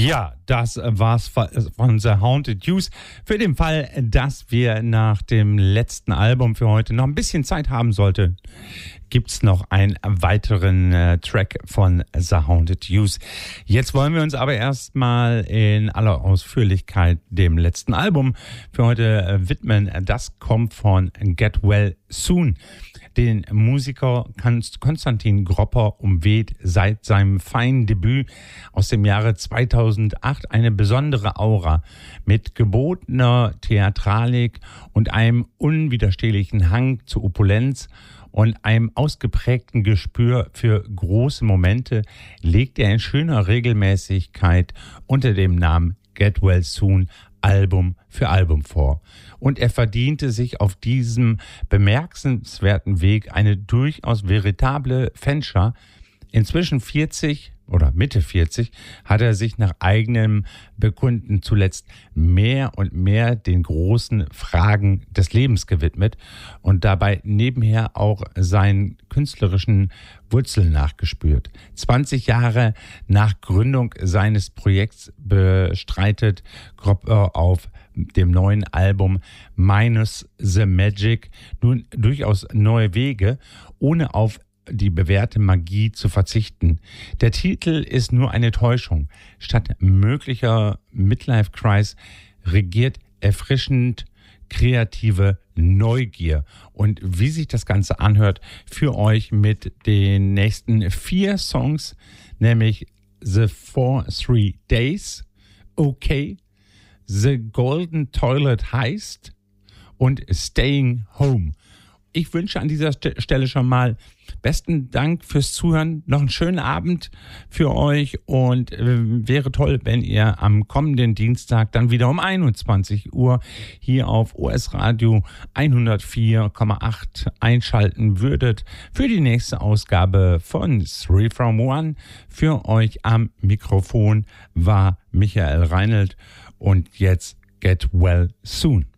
Ja, das war's von The Haunted Youth. Für den Fall, dass wir nach dem letzten Album für heute noch ein bisschen Zeit haben sollten, gibt's noch einen weiteren Track von The Haunted Youth. Jetzt wollen wir uns aber erstmal in aller Ausführlichkeit dem letzten Album für heute widmen. Das kommt von Get Well Soon. Den Musiker Konstantin Gropper umweht seit seinem feinen Debüt aus dem Jahre 2008 eine besondere Aura mit gebotener Theatralik und einem unwiderstehlichen Hang zur Opulenz und einem ausgeprägten Gespür für große Momente legt er in schöner Regelmäßigkeit unter dem Namen Get Well Soon Album für Album vor. Und er verdiente sich auf diesem bemerkenswerten Weg eine durchaus veritable Fanschar. Inzwischen 40 oder Mitte 40 hat er sich nach eigenem Bekunden zuletzt mehr und mehr den großen Fragen des Lebens gewidmet und dabei nebenher auch seinen künstlerischen Wurzeln nachgespürt. 20 Jahre nach Gründung seines Projekts bestreitet Gropper auf dem neuen Album Minus the Magic nun durchaus neue Wege, ohne auf die bewährte Magie zu verzichten. Der Titel ist nur eine Täuschung. Statt möglicher Midlife-Crisis regiert erfrischend kreative Neugier. Und wie sich das Ganze anhört, für euch mit den nächsten 4 Songs, nämlich The 4-3 Days, Okay, The Golden Toilet Heist und Staying Home. Ich wünsche an dieser Stelle schon mal besten Dank fürs Zuhören. Noch einen schönen Abend für euch und wäre toll, wenn ihr am kommenden Dienstag dann wieder um 21 Uhr hier auf OS Radio 104,8 einschalten würdet für die nächste Ausgabe von 3 from 1. Für euch am Mikrofon war Michael Reinelt und jetzt Get Well Soon.